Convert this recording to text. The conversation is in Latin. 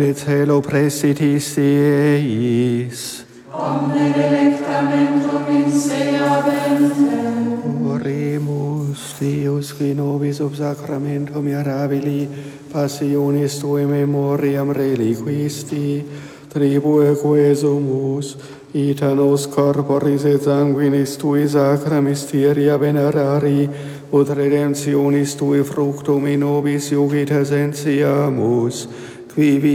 Et celo prestitis Dieis. Omne delectamentum in se abentem. Oremus, Deus, qui nobis ob sacramentum mirabili, passionis Tui memoriam reliquisti, tribue quesumus, ita nos corporis et sanguinis Tui sacra mysteria venerari, ut redemptionis Tui fructum in nobis iugit essentiamus, qui